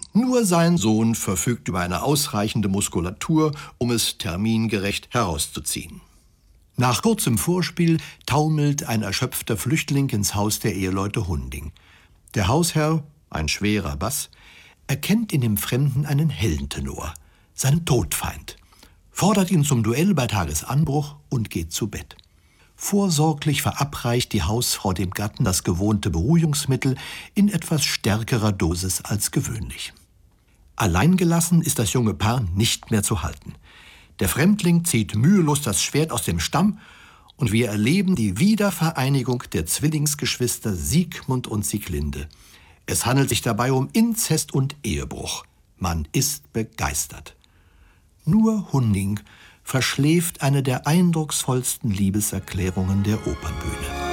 Nur sein Sohn verfügt über eine ausreichende Muskulatur, um es termingerecht herauszuziehen. Nach kurzem Vorspiel taumelt ein erschöpfter Flüchtling ins Haus der Eheleute Hunding. Der Hausherr, ein schwerer Bass, erkennt in dem Fremden einen hellen Tenor, seinen Todfeind, fordert ihn zum Duell bei Tagesanbruch und geht zu Bett. Vorsorglich verabreicht die Hausfrau dem Gatten das gewohnte Beruhigungsmittel in etwas stärkerer Dosis als gewöhnlich. Alleingelassen ist das junge Paar nicht mehr zu halten. Der Fremdling zieht mühelos das Schwert aus dem Stamm und wir erleben die Wiedervereinigung der Zwillingsgeschwister Siegmund und Sieglinde. Es handelt sich dabei um Inzest und Ehebruch. Man ist begeistert. Nur Hunding verschläft eine der eindrucksvollsten Liebeserklärungen der Opernbühne.